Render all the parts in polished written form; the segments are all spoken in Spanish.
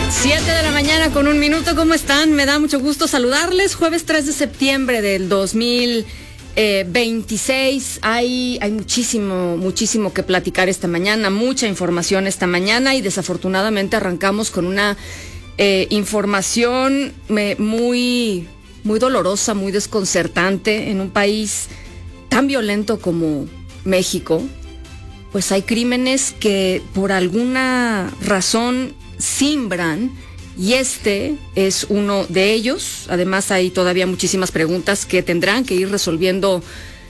7:01 a.m. ¿Cómo están? Me da mucho gusto saludarles. Jueves 3 de septiembre del 2026. Hay muchísimo que platicar esta mañana, mucha información esta mañana y desafortunadamente arrancamos con una información muy dolorosa, muy desconcertante en un país tan violento como México. Pues hay crímenes que por alguna razón simbran y este es uno de ellos. Además hay todavía muchísimas preguntas que tendrán que ir resolviendo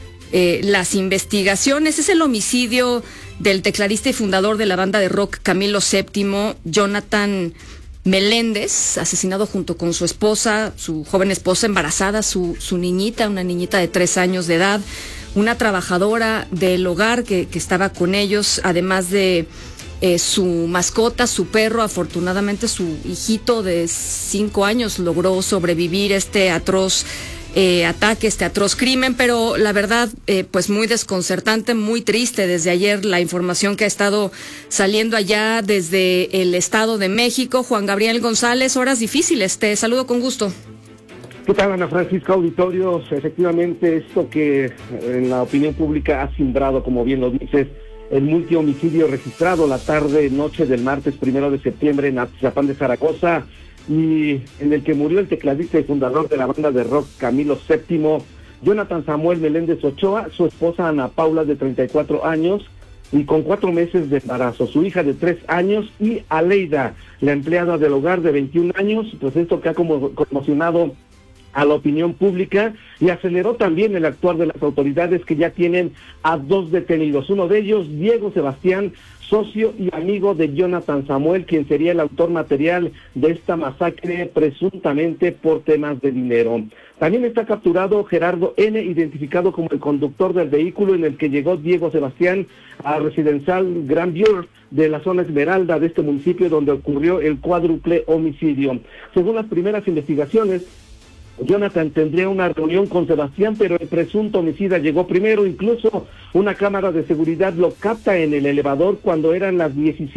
las investigaciones. Es el homicidio del tecladista y fundador de la banda de rock Camilo VII, Jonathan Meléndez, asesinado junto con su esposa, su joven esposa embarazada, su niñita, una niñita de 3 años de edad, una trabajadora del hogar que estaba con ellos, además de su mascota, su perro. Afortunadamente su hijito de 5 años logró sobrevivir este atroz ataque, este atroz crimen, pero la verdad pues muy desconcertante, muy triste desde ayer la información que ha estado saliendo allá desde el Estado de México. Juan Gabriel González, horas difíciles, te saludo con gusto. ¿Qué tal, Ana Francisca, auditorios? Efectivamente, esto que en la opinión pública ha simbrado, como bien lo dices, el multihomicidio registrado la tarde-noche del martes 1 de septiembre en Atizapán de Zaragoza, y en el que murió el tecladista y fundador de la banda de rock Camilo VII, Jonathan Samuel Meléndez Ochoa, su esposa Ana Paula, de 34 años, y con 4 meses de embarazo, su hija de 3 años, y Aleida, la empleada del hogar de 21 años, pues esto que ha conmocionado a la opinión pública y aceleró también el actuar de las autoridades, que ya tienen a 2 detenidos. Uno de ellos, Diego Sebastián, socio y amigo de Jonathan Samuel, quien sería el autor material de esta masacre, presuntamente por temas de dinero. También está capturado Gerardo N., identificado como el conductor del vehículo en el que llegó Diego Sebastián a Residencial Grandview de la zona Esmeralda de este municipio, donde ocurrió el cuádruple homicidio. Según las primeras investigaciones, Jonathan tendría una reunión con Sebastián, pero el presunto homicida llegó primero. Incluso una cámara de seguridad lo capta en el elevador cuando eran las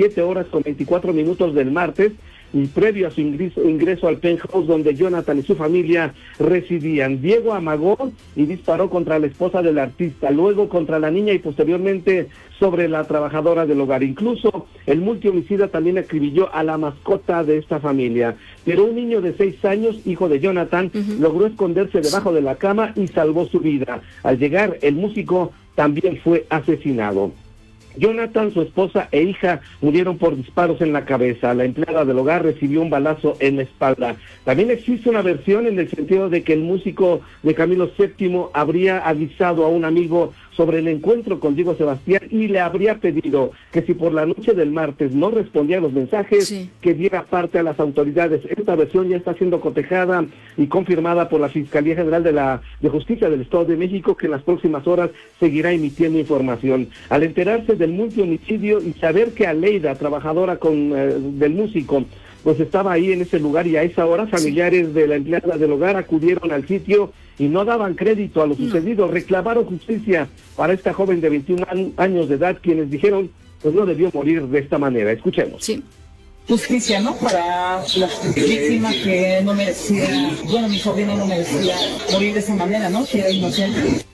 17:24 del martes, y previo a su ingreso al penthouse donde Jonathan y su familia residían. Diego amagó y disparó contra la esposa del artista, luego contra la niña y posteriormente sobre la trabajadora del hogar. Incluso el multihomicida también acribilló a la mascota de esta familia. Pero un niño de 6 años, hijo de Jonathan, logró esconderse debajo de la cama y salvó su vida. Al llegar, el músico también fue asesinado. Jonathan, su esposa e hija murieron por disparos en la cabeza. La empleada del hogar recibió un balazo en la espalda. También existe una versión en el sentido de que el músico de Camilo VII habría avisado a un amigo sobre el encuentro con Diego Sebastián y le habría pedido que si por la noche del martes no respondía a los mensajes, que diera parte a las autoridades. Esta versión ya está siendo cotejada y confirmada por la Fiscalía General de Justicia del Estado de México, que en las próximas horas seguirá emitiendo información. Al enterarse del multihomicidio y saber que Aleida, trabajadora del músico, pues estaba ahí en ese lugar, y a esa hora familiares de la empleada del hogar acudieron al sitio y no daban crédito a lo sucedido. Reclamaron justicia para esta joven de 21 años de edad, quienes dijeron pues no debió morir de esta manera. Escuchemos. Sí. Justicia, ¿no? Para las víctimas que no merecía, bueno, mi sobrino no merecía morir de esa manera, ¿no? Que era inocente.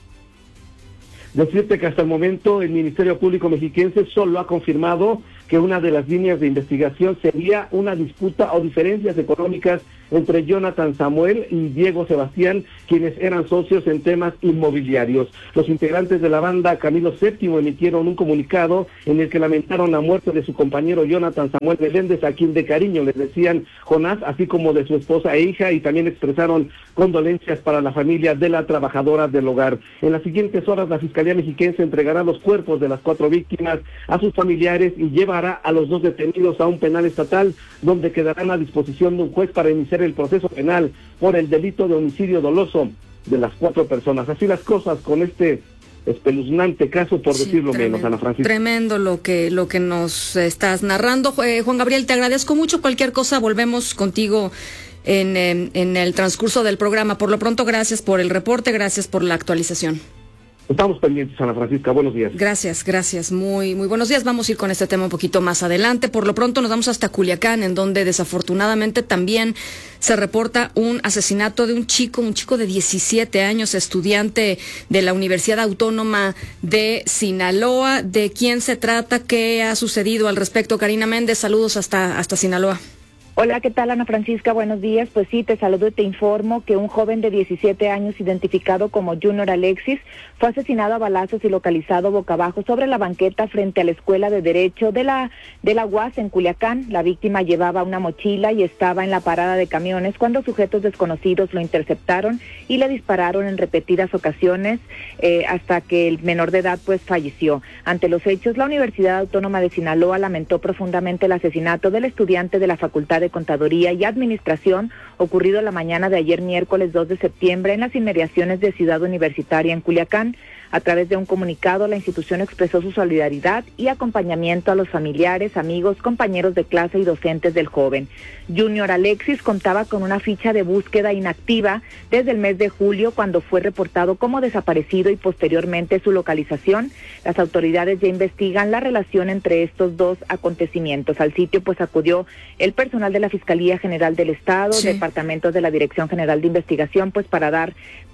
Decirte que hasta el momento el Ministerio Público Mexiquense solo ha confirmado que una de las líneas de investigación sería una disputa o diferencias económicas entre Jonathan Samuel y Diego Sebastián, quienes eran socios en temas inmobiliarios. Los integrantes de la banda Camilo VII emitieron un comunicado en el que lamentaron la muerte de su compañero Jonathan Samuel Meléndez, a quien de cariño les decían Jonás, así como de su esposa e hija, y también expresaron condolencias para la familia de la trabajadora del hogar. En las siguientes horas, la Fiscalía Mexiquense entregará los cuerpos de las 4 víctimas a sus familiares y llevará a los 2 detenidos a un penal estatal, donde quedarán a disposición de un juez para iniciar el proceso penal por el delito de homicidio doloso de las 4 personas. Así las cosas con este espeluznante caso, por decirlo menos, Ana Francisca. Tremendo lo que nos estás narrando. Juan Gabriel, te agradezco mucho. Cualquier cosa, volvemos contigo en el transcurso del programa. Por lo pronto, gracias por el reporte, gracias por la actualización. Estamos pendientes, Ana Francisca. Buenos días. Gracias. Muy buenos días. Vamos a ir con este tema un poquito más adelante. Por lo pronto nos vamos hasta Culiacán, en donde desafortunadamente también se reporta un asesinato de un chico de 17 años, estudiante de la Universidad Autónoma de Sinaloa. ¿De quién se trata? ¿Qué ha sucedido al respecto? Karina Méndez, saludos hasta Sinaloa. Hola, ¿qué tal, Ana Francisca? Buenos días. Pues sí, te saludo y te informo que un joven de 17 años identificado como Junior Alexis fue asesinado a balazos y localizado boca abajo sobre la banqueta frente a la Escuela de Derecho de la UAS en Culiacán. La víctima llevaba una mochila y estaba en la parada de camiones cuando sujetos desconocidos lo interceptaron y le dispararon en repetidas ocasiones hasta que el menor de edad pues falleció. Ante los hechos, la Universidad Autónoma de Sinaloa lamentó profundamente el asesinato del estudiante de la Facultad de Contaduría y Administración ocurrido la mañana de ayer miércoles 2 de septiembre en las inmediaciones de Ciudad Universitaria en Culiacán. A través de un comunicado, la institución expresó su solidaridad y acompañamiento a los familiares, amigos, compañeros de clase y docentes del joven. Junior Alexis contaba con una ficha de búsqueda inactiva desde el mes de julio, cuando fue reportado como desaparecido y posteriormente su localización. Las autoridades ya investigan la relación entre estos dos acontecimientos. Al sitio pues acudió el personal de la Fiscalía General del Estado, departamentos de la Dirección General de Investigación, pues para dar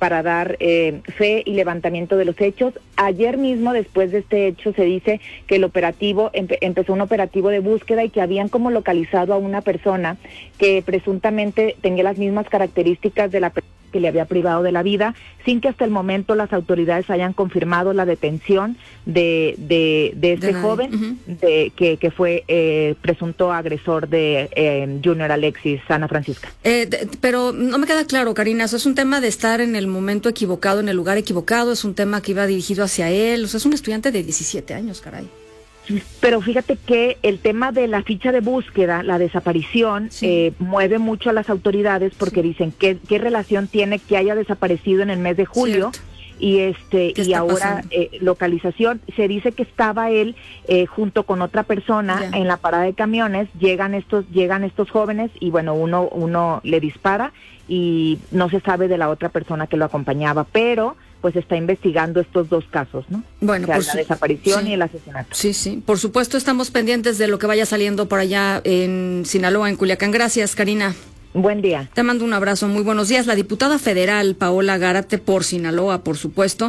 fe y levantamiento de los hechos. Ayer mismo, después de este hecho, se dice que el operativo empezó un operativo de búsqueda y que habían como localizado a una persona que presuntamente tenía las mismas características de la persona que le había privado de la vida, sin que hasta el momento las autoridades hayan confirmado la detención de este joven, que fue presunto agresor de Junior Alexis. Ana Francisca. Pero no me queda claro, Karina, eso es un tema de estar en el momento equivocado, en el lugar equivocado, es un tema que iba dirigido hacia él, o sea, es un estudiante de 17 años, caray. Pero fíjate que el tema de la ficha de búsqueda, la desaparición, mueve mucho a las autoridades porque dicen qué relación tiene que haya desaparecido en el mes de julio. Cierto. Y ahora localización. Se dice que estaba él junto con otra persona en la parada de camiones. Llegan estos jóvenes y bueno, uno le dispara y no se sabe de la otra persona que lo acompañaba, pero pues está investigando estos dos casos, ¿no? Bueno, la desaparición y el asesinato. Sí. Por supuesto, estamos pendientes de lo que vaya saliendo por allá en Sinaloa, en Culiacán. Gracias, Karina. Buen día. Te mando un abrazo, muy buenos días. La diputada federal Paola Gárate, por Sinaloa, por supuesto,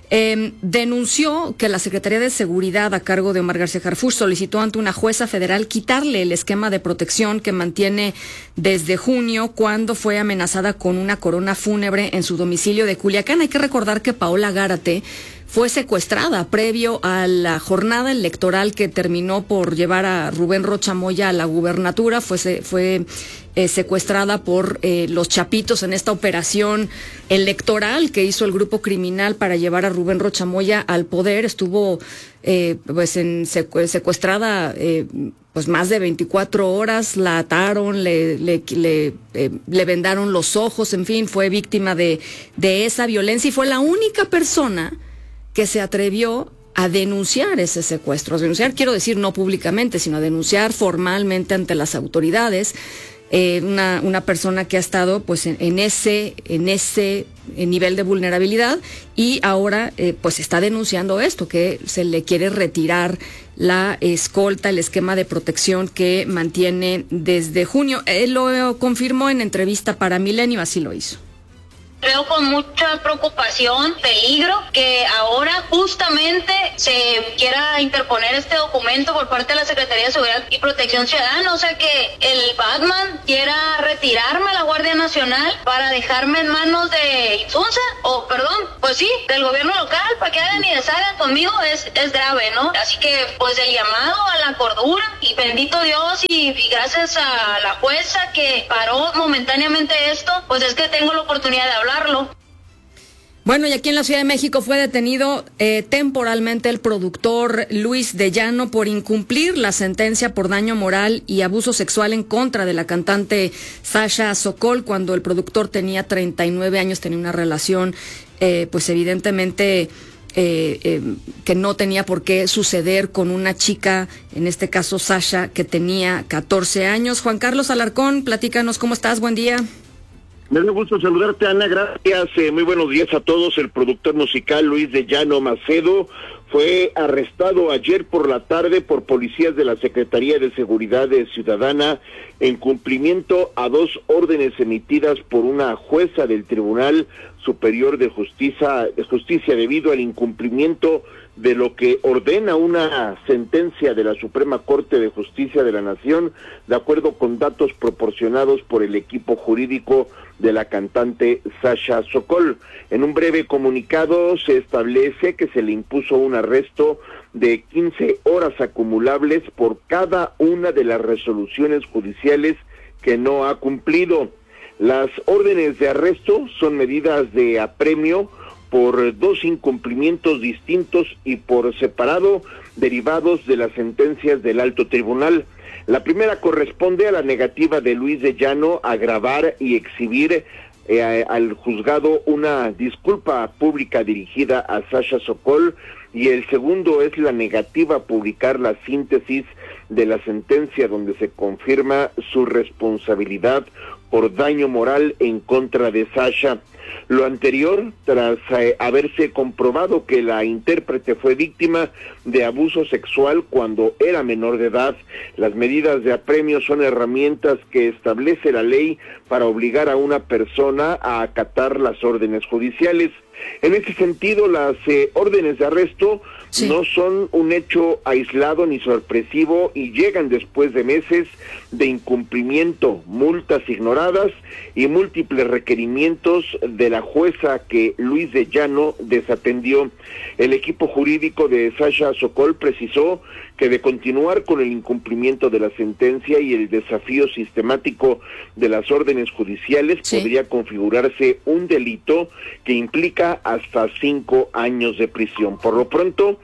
denunció que la Secretaría de Seguridad a cargo de Omar García Harfuch solicitó ante una jueza federal quitarle el esquema de protección que mantiene desde junio, cuando fue amenazada con una corona fúnebre en su domicilio de Culiacán. Hay que recordar que Paola Gárate fue secuestrada previo a la jornada electoral que terminó por llevar a Rubén Rocha Moya a la gubernatura. Fue secuestrada por los Chapitos en esta operación electoral que hizo el grupo criminal para llevar a Rubén Rocha Moya al poder. Estuvo secuestrada pues más de 24 horas, la ataron, le vendaron los ojos, en fin, fue víctima de esa violencia y fue la única persona que se atrevió a denunciar ese secuestro. A denunciar, quiero decir, no públicamente, sino a denunciar formalmente ante las autoridades. Una persona que ha estado pues en ese nivel de vulnerabilidad y ahora pues está denunciando esto, que se le quiere retirar la escolta, el esquema de protección que mantiene desde junio. Él lo confirmó en entrevista para Milenio, así lo hizo. Veo con mucha preocupación, peligro, que ahora justamente se quiera interponer este documento por parte de la Secretaría de Seguridad y Protección Ciudadana, o sea que el Batman quiera retirarme a la Guardia Nacional para dejarme en manos de Insunza, pues sí, del gobierno local, para que hagan y deshagan conmigo, es grave, ¿no? Así que pues el llamado a la cordura y bendito Dios y gracias a la jueza que paró momentáneamente esto, pues es que tengo la oportunidad de hablarlo. Bueno, y aquí en la Ciudad de México fue detenido temporalmente el productor Luis de Llano por incumplir la sentencia por daño moral y abuso sexual en contra de la cantante Sasha Sokol cuando el productor tenía 39 años, tenía una relación pues evidentemente que no tenía por qué suceder con una chica, en este caso Sasha, que tenía 14 años. Juan Carlos Alarcón, platícanos, ¿cómo estás? Buen día. Me da gusto saludarte, Ana, gracias. Muy buenos días a todos. El productor musical Luis de Llano Macedo fue arrestado ayer por la tarde por policías de la Secretaría de Seguridad Ciudadana en cumplimiento a 2 órdenes emitidas por una jueza del Tribunal Superior de Justicia debido al incumplimiento de lo que ordena una sentencia de la Suprema Corte de Justicia de la Nación, de acuerdo con datos proporcionados por el equipo jurídico de la cantante Sasha Sokol. En un breve comunicado se establece que se le impuso un arresto de 15 horas acumulables por cada una de las resoluciones judiciales que no ha cumplido. Las órdenes de arresto son medidas de apremio por 2 incumplimientos distintos y por separado derivados de las sentencias del Alto Tribunal. La primera corresponde a la negativa de Luis de Llano a grabar y exhibir al juzgado una disculpa pública dirigida a Sasha Sokol, y el segundo es la negativa a publicar la síntesis de la sentencia donde se confirma su responsabilidad por daño moral en contra de Sasha. Lo anterior, tras haberse comprobado que la intérprete fue víctima de abuso sexual cuando era menor de edad. Las medidas de apremio son herramientas que establece la ley para obligar a una persona a acatar las órdenes judiciales. En ese sentido, las órdenes de arresto no son un hecho aislado ni sorpresivo y llegan después de meses de incumplimiento, multas ignoradas y múltiples requerimientos de la jueza que Luis de Llano desatendió. El equipo jurídico de Sasha Sokol precisó que de continuar con el incumplimiento de la sentencia y el desafío sistemático de las órdenes judiciales, podría configurarse un delito que implica hasta 5 años de prisión. Por lo pronto,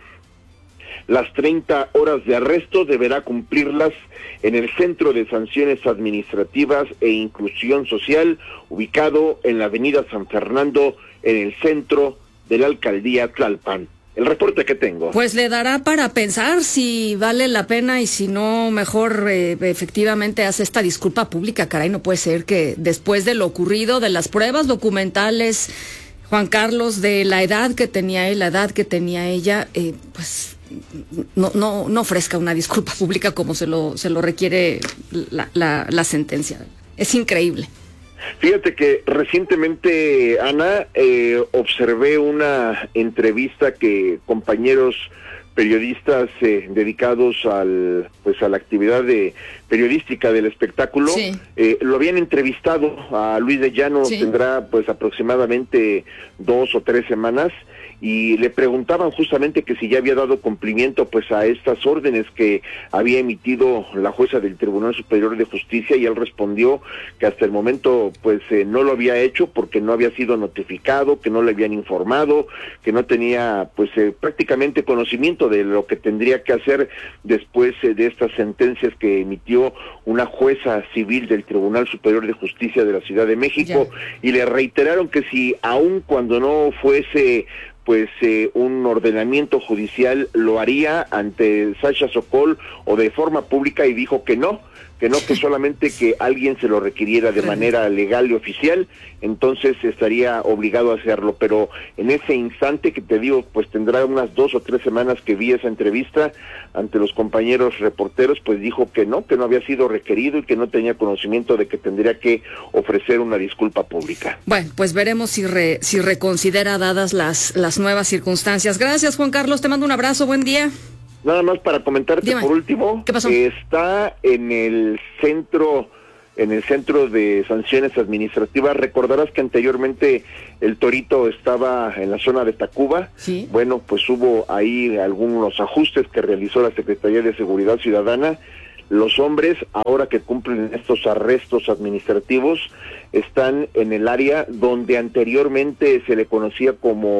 las 30 horas de arresto deberá cumplirlas en el Centro de Sanciones Administrativas e Inclusión Social, ubicado en la avenida San Fernando, en el centro de la alcaldía Tlalpan. El reporte que tengo. Pues le dará para pensar si vale la pena y si no, mejor efectivamente hace esta disculpa pública. Caray, no puede ser que después de lo ocurrido, de las pruebas documentales, Juan Carlos, de la edad que tenía él, la edad que tenía ella, pues no ofrezca una disculpa pública como se lo requiere la sentencia. Es increíble. Fíjate que recientemente, Ana, observé una entrevista que compañeros periodistas dedicados a la actividad periodística del espectáculo, lo habían entrevistado a Luis de Llano, tendrá pues aproximadamente 2 o 3 semanas, y le preguntaban justamente que si ya había dado cumplimiento pues a estas órdenes que había emitido la jueza del Tribunal Superior de Justicia, y él respondió que hasta el momento pues no lo había hecho porque no había sido notificado, que no le habían informado, que no tenía pues prácticamente conocimiento de lo que tendría que hacer después de estas sentencias que emitió una jueza civil del Tribunal Superior de Justicia de la Ciudad de México, y le reiteraron que si aun cuando no fuese pues un ordenamiento judicial, lo haría ante Sasha Sokol o de forma pública, y dijo que no, que solamente que alguien se lo requiriera de manera legal y oficial, entonces estaría obligado a hacerlo. Pero en ese instante que te digo, pues tendrá unas 2 o 3 semanas que vi esa entrevista ante los compañeros reporteros, pues dijo que no había sido requerido y que no tenía conocimiento de que tendría que ofrecer una disculpa pública. Bueno, pues veremos si reconsidera dadas las nuevas circunstancias. Gracias, Juan Carlos, te mando un abrazo, buen día. Nada más para comentarte. Dime, por último, ¿qué pasó? Está en el centro de sanciones administrativas. Recordarás que anteriormente el Torito estaba en la zona de Tacuba. Sí. Bueno, pues hubo ahí algunos ajustes que realizó la Secretaría de Seguridad Ciudadana. Los hombres, ahora que cumplen estos arrestos administrativos, están en el área donde anteriormente se le conocía como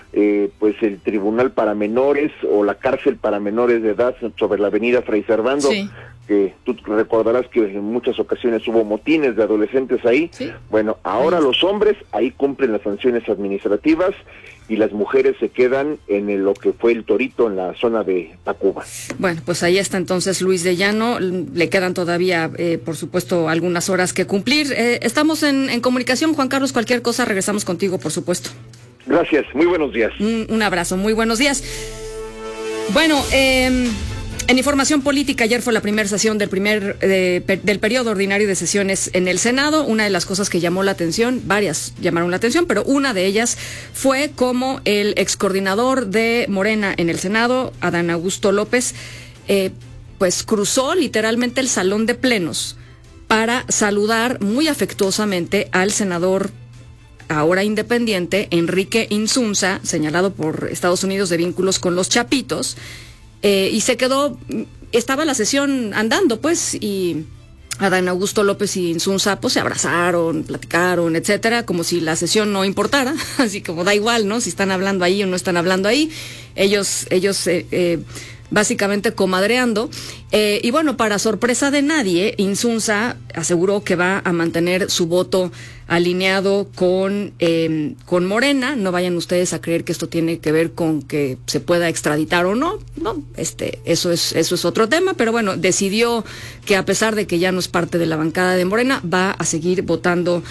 pues el tribunal para menores o la cárcel para menores de edad sobre la avenida Fray Servando. Sí. Que tú recordarás que en muchas ocasiones hubo motines de adolescentes ahí. Sí. Bueno, ahora los hombres ahí cumplen las sanciones administrativas y las mujeres se quedan en lo que fue el Torito, en la zona de Tacuba. Bueno, pues ahí está entonces Luis de Llano. Le quedan todavía, por supuesto, algunas horas que cumplir. Estamos en comunicación, Juan Carlos. Cualquier cosa, regresamos contigo, por supuesto. Gracias, muy buenos días. Un abrazo, muy buenos días. Bueno, en información política, ayer fue la primera sesión del periodo ordinario de sesiones en el Senado. Una de las cosas que llamó la atención, varias llamaron la atención, pero una de ellas fue cómo el excoordinador de Morena en el Senado, Adán Augusto López, pues cruzó literalmente el salón de plenos para saludar muy afectuosamente al senador ahora independiente, Enrique Insunza, señalado por Estados Unidos de vínculos con los Chapitos. Y estaba la sesión andando, pues, y Adán Augusto López y Insunza, pues, se abrazaron, platicaron, etcétera, como si la sesión no importara, así como da igual, ¿no? Si están hablando ahí o no están hablando ahí, ellos básicamente comadreando. Y bueno, para sorpresa de nadie, Insunza aseguró que va a mantener su voto alineado con Morena. No vayan ustedes a creer que esto tiene que ver con que se pueda extraditar o no. No, eso es otro tema, pero bueno, decidió que a pesar de que ya no es parte de la bancada de Morena, va a seguir votando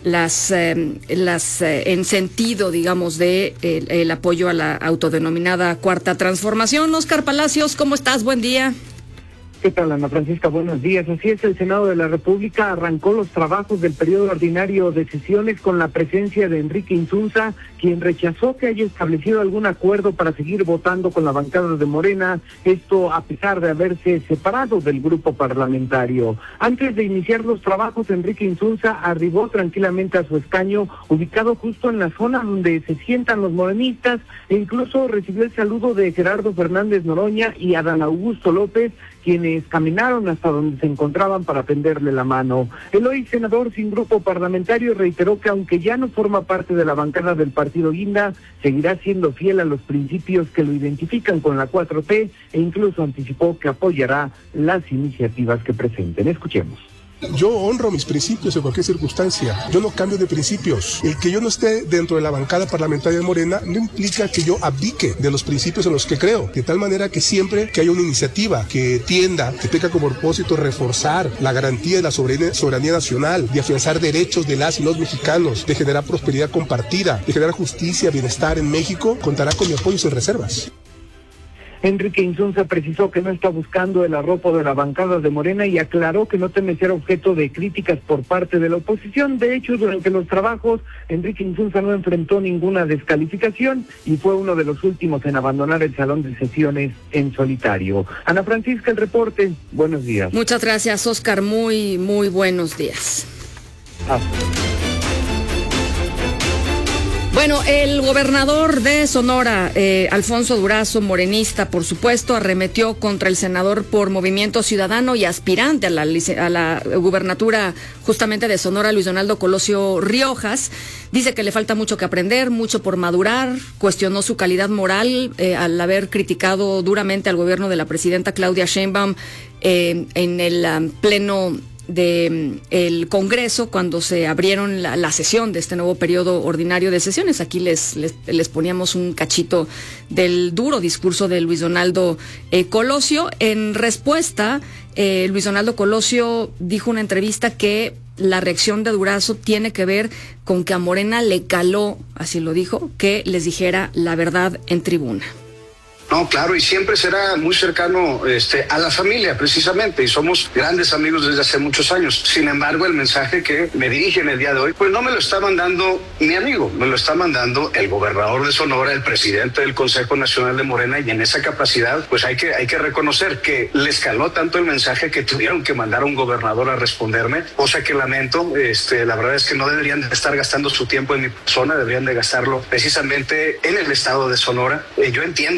en sentido, digamos, de el apoyo a la autodenominada Cuarta Transformación. Óscar Palacios, ¿cómo estás? Buen día. ¿Qué tal, Ana Francisca? Buenos días. Así es, el Senado de la República arrancó los trabajos del periodo ordinario de sesiones con la presencia de Enrique Insunza, quien rechazó que haya establecido algún acuerdo para seguir votando con la bancada de Morena, esto a pesar de haberse separado del grupo parlamentario. Antes de iniciar los trabajos, Enrique Insunza arribó tranquilamente a su escaño, ubicado justo en la zona donde se sientan los morenistas, e incluso recibió el saludo de Gerardo Fernández Noroña y Adán Augusto López, quienes caminaron hasta donde se encontraban para tenderle la mano. El hoy senador sin grupo parlamentario reiteró que aunque ya no forma parte de la bancada del partido Guinda, seguirá siendo fiel a los principios que lo identifican con la 4T e incluso anticipó que apoyará las iniciativas que presenten. Escuchemos. Yo honro mis principios en cualquier circunstancia. Yo no cambio de principios. El que yo no esté dentro de la bancada parlamentaria de Morena no implica que yo abdique de los principios en los que creo. De tal manera que siempre que haya una iniciativa que tenga como propósito reforzar la garantía de la soberanía nacional, de afianzar derechos de las y los mexicanos, de generar prosperidad compartida, de generar justicia, bienestar en México, contará con mi apoyo sin reservas. Enrique Insunza precisó que no está buscando el arropo de la bancada de Morena y aclaró que no teme ser objeto de críticas por parte de la oposición. De hecho, durante los trabajos, Enrique Insunza no enfrentó ninguna descalificación y fue uno de los últimos en abandonar el salón de sesiones en solitario. Ana Francisca, el reporte. Buenos días. Muchas gracias, Óscar. Muy, muy buenos días. Bueno, el gobernador de Sonora, Alfonso Durazo, morenista, por supuesto, arremetió contra el senador por Movimiento Ciudadano y aspirante a la gubernatura justamente de Sonora, Luis Donaldo Colosio Riojas. Dice que le falta mucho que aprender, mucho por madurar. Cuestionó su calidad moral al haber criticado duramente al gobierno de la presidenta Claudia Sheinbaum en el pleno del Congreso cuando se abrieron la sesión de este nuevo periodo ordinario de sesiones. Aquí les poníamos un cachito del duro discurso de Luis Donaldo Colosio. En respuesta, Luis Donaldo Colosio dijo en una entrevista que la reacción de Durazo tiene que ver con que a Morena le caló, así lo dijo, que les dijera la verdad en tribuna. No, claro, y siempre será muy cercano a la familia, precisamente, y somos grandes amigos desde hace muchos años. Sin embargo, el mensaje que me dirigen el día de hoy, pues no me lo está mandando mi amigo, me lo está mandando el gobernador de Sonora, el presidente del Consejo Nacional de Morena, y en esa capacidad, pues hay que reconocer que les caló tanto el mensaje que tuvieron que mandar a un gobernador a responderme, cosa que lamento. La verdad es que no deberían de estar gastando su tiempo en mi persona, deberían de gastarlo precisamente en el estado de Sonora. Yo entiendo que el mensaje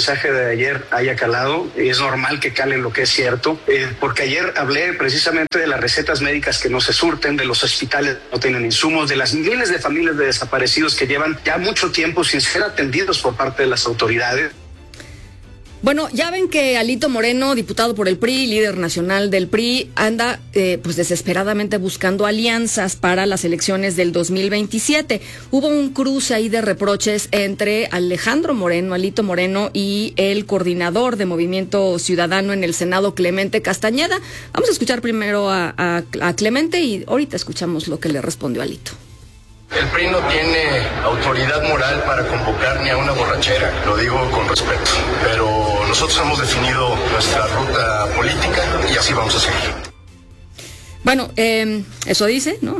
mensaje de ayer haya calado. Es normal que cale lo que es cierto, porque ayer hablé precisamente de las recetas médicas que no se surten, de los hospitales que no tienen insumos, de las miles de familias de desaparecidos que llevan ya mucho tiempo sin ser atendidos por parte de las autoridades. Bueno, ya ven que Alito Moreno, diputado por el PRI, líder nacional del PRI, anda pues desesperadamente buscando alianzas para las elecciones del 2027. Hubo un cruce ahí de reproches entre Alejandro Moreno, Alito Moreno, y el coordinador de Movimiento Ciudadano en el Senado, Clemente Castañeda. Vamos a escuchar primero a Clemente y ahorita escuchamos lo que le respondió Alito. El PRI no tiene autoridad moral para convocar ni a una borrachera, lo digo con respeto, pero nosotros hemos definido nuestra ruta política y así vamos a seguir. Bueno, eso dice, ¿no?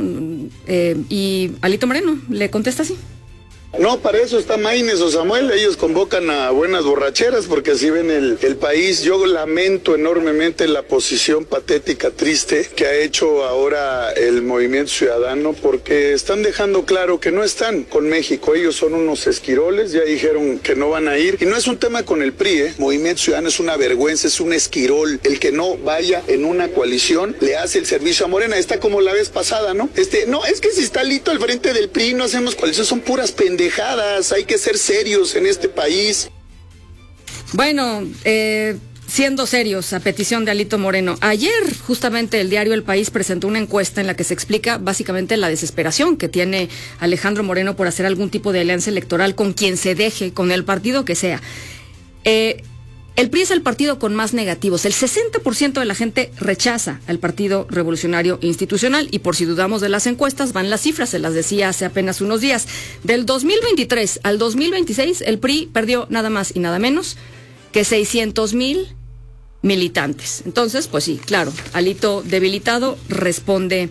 Y Alito Moreno le contesta así. No, para eso está Maínez o Samuel, ellos convocan a buenas borracheras porque así ven el país. Yo lamento enormemente la posición patética, triste que ha hecho ahora el Movimiento Ciudadano porque están dejando claro que no están con México, ellos son unos esquiroles, ya dijeron que no van a ir y no es un tema con el PRI, Movimiento Ciudadano es una vergüenza, es un esquirol, el que no vaya en una coalición le hace el servicio a Morena, está como la vez pasada, ¿no? No, es que si está Alito al frente del PRI no hacemos coalición, son puras pendejadas. Hay que ser serios en este país. Bueno, siendo serios, a petición de Alito Moreno, ayer justamente el diario El País presentó una encuesta en la que se explica básicamente la desesperación que tiene Alejandro Moreno por hacer algún tipo de alianza electoral con quien se deje, con el partido que sea. El PRI es el partido con más negativos. El 60% de la gente rechaza al Partido Revolucionario Institucional y por si dudamos de las encuestas, van las cifras, se las decía hace apenas unos días. Del 2023 al 2026, el PRI perdió nada más y nada menos que 600,000 militantes. Entonces, pues sí, claro, Alito debilitado responde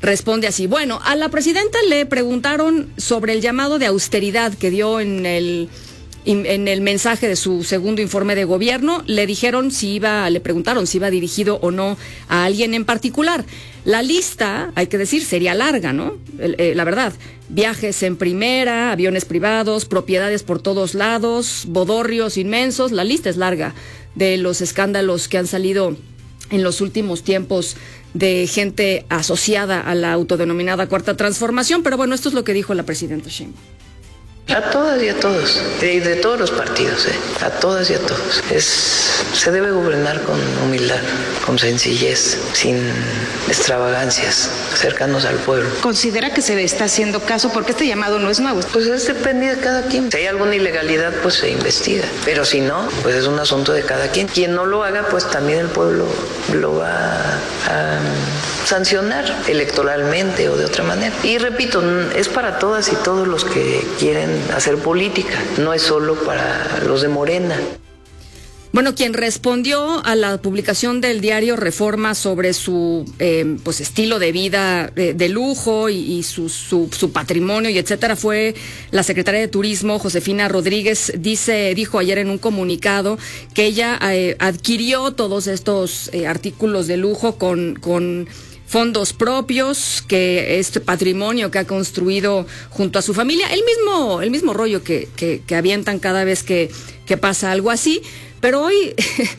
así. Bueno, a la presidenta le preguntaron sobre el llamado de austeridad que dio en el mensaje de su segundo informe de gobierno. Le preguntaron si iba dirigido o no a alguien en particular. La lista, hay que decir, sería larga, ¿no? La verdad, viajes en primera, aviones privados, propiedades por todos lados, bodorrios inmensos, la lista es larga de los escándalos que han salido en los últimos tiempos de gente asociada a la autodenominada Cuarta Transformación, pero bueno, esto es lo que dijo la presidenta Sheinbaum. A todas y a todos, de todos los partidos, a todas y a todos. Se debe gobernar con humildad, con sencillez, sin extravagancias, acercarnos al pueblo. ¿Considera que se está haciendo caso? Porque este llamado no es nuevo. Pues depende de cada quien. Si hay alguna ilegalidad, pues se investiga. Pero si no, pues es un asunto de cada quien. Quien no lo haga, pues también el pueblo lo va a sancionar electoralmente o de otra manera. Y repito, es para todas y todos los que quieren hacer política, no es solo para los de Morena. Bueno, quien respondió a la publicación del diario Reforma sobre su pues estilo de vida de lujo y su patrimonio y etcétera fue la secretaria de Turismo, Josefina Rodríguez. Dijo ayer en un comunicado que ella adquirió todos estos artículos de lujo con fondos propios, que este patrimonio que ha construido junto a su familia, el mismo rollo que avientan cada vez que pasa algo así. Pero hoy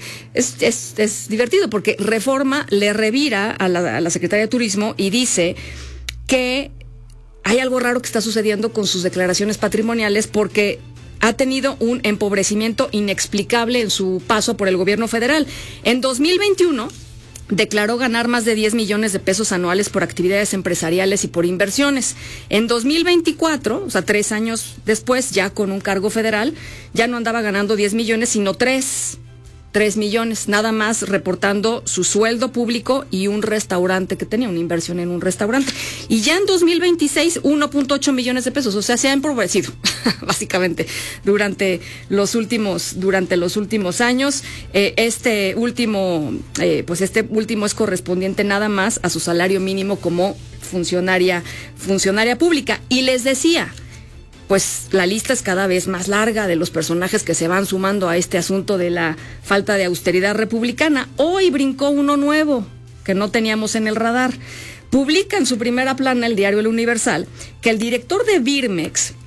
es divertido porque Reforma le revira a la Secretaría de Turismo y dice que hay algo raro que está sucediendo con sus declaraciones patrimoniales porque ha tenido un empobrecimiento inexplicable en su paso por el gobierno federal. En 2021 declaró ganar más de 10 millones de pesos anuales por actividades empresariales y por inversiones. En 2024, o sea, 3 años después, ya con un cargo federal, ya no andaba ganando 10 millones, sino 3 millones, nada más reportando su sueldo público y un restaurante que tenía, una inversión en un restaurante. Y ya en 2026, 1.8 millones de pesos, o sea, se ha empobrecido, básicamente, durante los últimos años. Este último es correspondiente nada más a su salario mínimo como funcionaria pública. Y les decía, pues la lista es cada vez más larga de los personajes que se van sumando a este asunto de la falta de austeridad republicana. Hoy brincó uno nuevo que no teníamos en el radar. Publica en su primera plana el diario El Universal que el director de Birmex,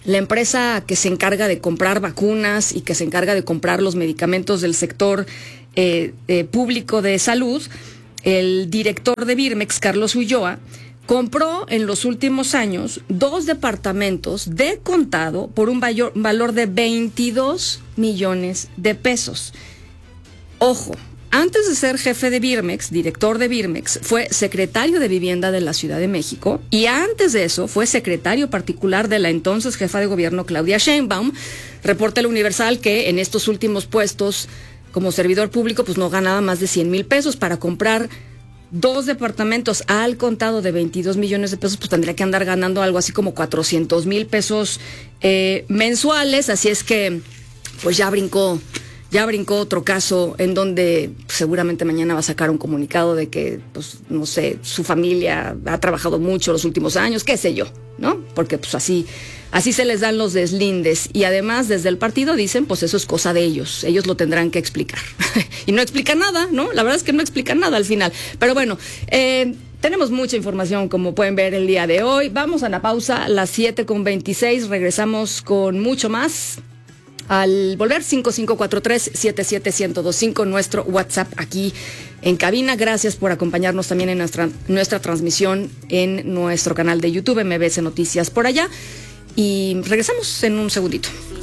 la empresa que se encarga de comprar vacunas y que se encarga de comprar los medicamentos del sector público de salud, el director de Birmex, Carlos Ulloa, compró en los últimos años 2 departamentos de contado por un valor de 22 millones de pesos. Ojo, antes de ser jefe de Birmex, director de Birmex, fue secretario de Vivienda de la Ciudad de México, y antes de eso fue secretario particular de la entonces jefa de gobierno Claudia Sheinbaum. Reporta el Universal que en estos últimos puestos como servidor público pues no ganaba más de 100,000 pesos. Para comprar 2 departamentos al contado de 22 millones de pesos, pues tendría que andar ganando algo así como 400,000 pesos mensuales. Así es que pues ya brincó otro caso en donde seguramente mañana va a sacar un comunicado de que, pues, no sé, su familia ha trabajado mucho los últimos años, qué sé yo, ¿no? Porque pues así se les dan los deslindes. Y además desde el partido dicen, pues eso es cosa de ellos lo tendrán que explicar. Y no explican nada, ¿no? La verdad es que no explican nada al final. Pero bueno, tenemos mucha información, como pueden ver el día de hoy. Vamos a la pausa, las 7:26, regresamos con mucho más. Al volver, 5543-77125, nuestro WhatsApp aquí en cabina. Gracias por acompañarnos también en nuestra transmisión en nuestro canal de YouTube, MBS Noticias por allá. Y regresamos en un segundito.